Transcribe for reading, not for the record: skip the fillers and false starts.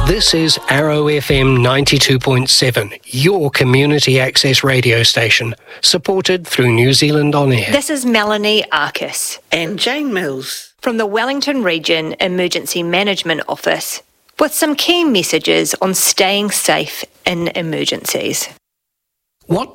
This is Arrow FM 92.7, your community access radio station, supported through New Zealand On Air. This is Melanie Arcus and Jane Mills from the Wellington Region Emergency Management Office with some key messages on staying safe in emergencies. What